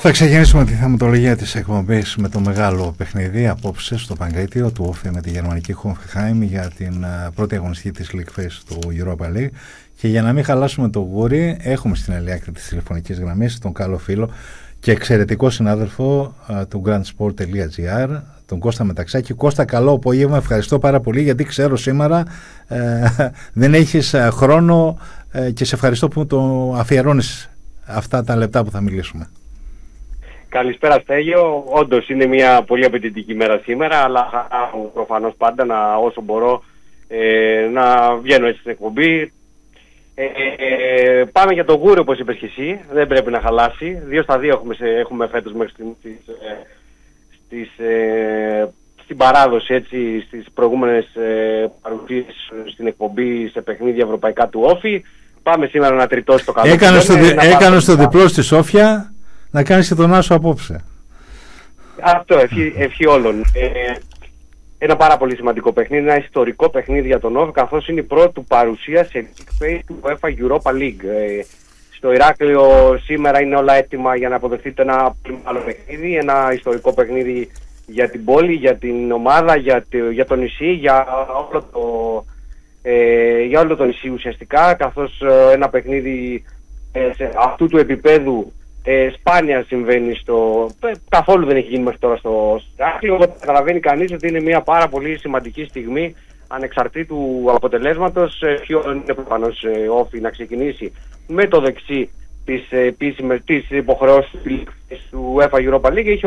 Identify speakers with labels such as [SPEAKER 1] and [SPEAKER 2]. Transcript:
[SPEAKER 1] Θα ξεκινήσουμε τη θεματολογία της εκπομπής με το μεγάλο παιχνίδι απόψε στο Παγκρίτιο του Όφη με τη γερμανική Hoffenheim για την πρώτη αγωνιστική της League Phase του Europa League. Και για να μην χαλάσουμε το γούρι, έχουμε στην άλλη άκρη της τηλεφωνικής γραμμής τον καλό φίλο και εξαιρετικό συνάδελφο του grandsport.gr, τον Κώστα Μεταξάκη. Κώστα, καλό απόγευμα, ευχαριστώ πάρα πολύ, γιατί ξέρω σήμερα δεν έχεις χρόνο και σε ευχαριστώ που το αφιερώνεις αυτά τα λεπτά που θα μιλήσουμε.
[SPEAKER 2] Καλησπέρα Στέγιο, όντως είναι μια πολύ απαιτητική μέρα σήμερα, αλλά προφανώς πάντα όσο μπορώ να βγαίνω έτσι στην εκπομπή. Πάμε για το γούρι, όπως είπες και εσύ, δεν πρέπει να χαλάσει. 2-2 έχουμε φέτος μέχρι στην παράδοση, έτσι, στις προηγούμενες παρουσίες στην εκπομπή σε παιχνίδια ευρωπαϊκά του Όφη. Πάμε σήμερα να τριτώσει το καλό.
[SPEAKER 1] Έκανες το διπλό στη Σόφια, να κάνεις και τον Άσο απόψε.
[SPEAKER 2] Αυτό, ευχή όλων. Ένα πάρα πολύ σημαντικό παιχνίδι, ένα ιστορικό παιχνίδι για τον Όφη, καθώς είναι η πρώτη του παρουσία σε League Phase του UEFA Europa League. Στο Ηράκλειο σήμερα είναι όλα έτοιμα για να αποδεχτείτε ένα πολύ μεγάλο παιχνίδι, ένα ιστορικό παιχνίδι για την πόλη, για την ομάδα, για το νησί, για όλο το νησί ουσιαστικά, καθώς ένα παιχνίδι αυτού του επίπεδου σπάνια συμβαίνει καθόλου δεν έχει γίνει μέχρι τώρα στο Ηράκλειο, οπότε καταλαβαίνει κανείς ότι είναι μια πάρα πολύ σημαντική στιγμή ανεξαρτήτου αποτελέσματος. Είναι προφανώς Όφη να ξεκινήσει με το δεξί της υποχρεώσης του UEFA Europa League.